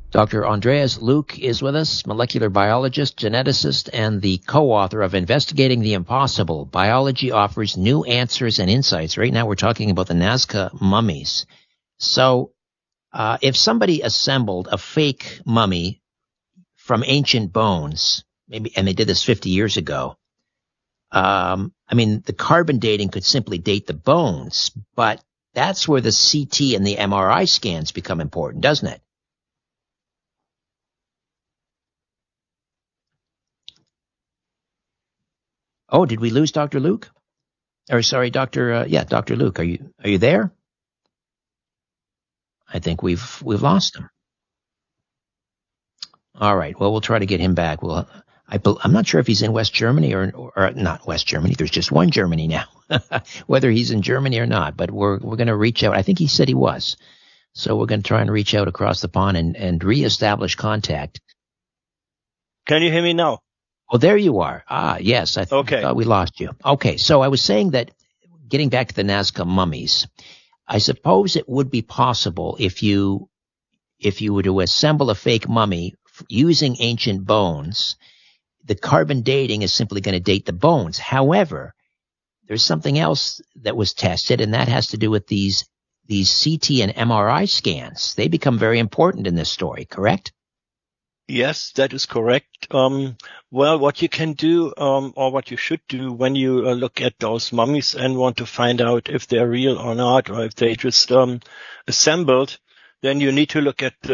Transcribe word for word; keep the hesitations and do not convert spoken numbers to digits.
Doctor Andreas Luke is with us, molecular biologist, geneticist, and the co-author of Investigating the Impossible. Biology Offers New Answers and Insights. Right now we're talking about the Nazca mummies. So uh, if somebody assembled a fake mummy from ancient bones, maybe, and they did this fifty years ago, um, I mean, the carbon dating could simply date the bones, but that's where the C T and the M R I scans become important, doesn't it? Oh, did we lose Doctor Luke? Or sorry, Doctor Uh, yeah, Doctor Luke. Are you are you there? I think we've we've lost him. All right. Well, we'll try to get him back. We'll. I, I'm not sure if he's in West Germany or, or not West Germany. There's just one Germany now. Whether he's in Germany or not, but we're we're going to reach out. I think he said he was. So we're going to try and reach out across the pond and, and reestablish contact. Can you hear me now? Oh, there you are. Ah, yes. I th- Okay. thought we lost you. Okay. So I was saying that getting back to the Nazca mummies, I suppose it would be possible if you if you were to assemble a fake mummy using ancient bones, the carbon dating is simply going to date the bones. However, there's something else that was tested, and that has to do with these these C T and M R I scans. They become very important in this story, correct? Yes, that is correct. Um, well, what you can do, um, or what you should do when you uh, look at those mummies and want to find out if they're real or not, or if they just um, assembled, then you need to look at the